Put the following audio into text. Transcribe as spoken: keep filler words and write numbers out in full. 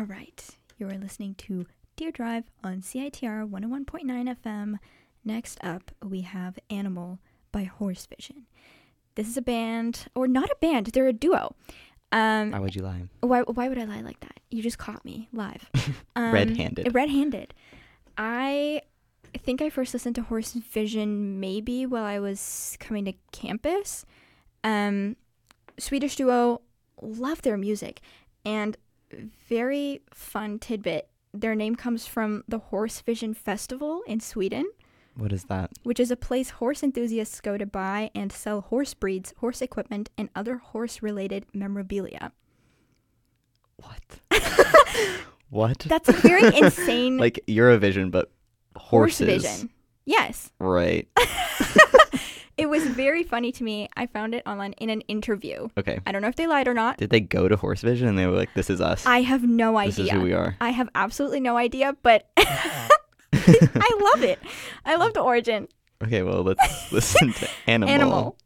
All right. You are listening to Deer Drive on C I T R one oh one point nine F M. Next up, we have Animal by Horse Vision. This is a band, or not a band, they're a duo. Um, why would you lie? Why Why would I lie like that? You just caught me live. Um, Red-handed. Red-handed. I think I first listened to Horse Vision maybe while I was coming to campus. Um, Swedish duo, love their music. And very fun tidbit, their name comes from the Horse Vision Festival in Sweden. What is that? Which is a place horse enthusiasts go to buy and sell horse breeds, horse equipment, and other horse-related memorabilia. What? What? That's a very insane... Like Eurovision, but horses. Horse Vision. Yes. Right. It was very funny to me. I found it online in an interview. Okay. I don't know if they lied or not. Did they go to Horse Vision and they were like, this is us? I have no idea. This is who we are. I have absolutely no idea, but I love it. I love the origin. Okay, well, let's listen to Animal. Animal.